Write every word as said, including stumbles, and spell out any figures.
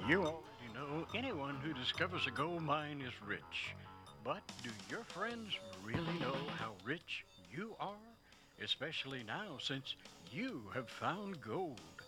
You already know anyone who discovers a gold mine is rich. But do your friends really know how rich you are? Especially now since you have found gold.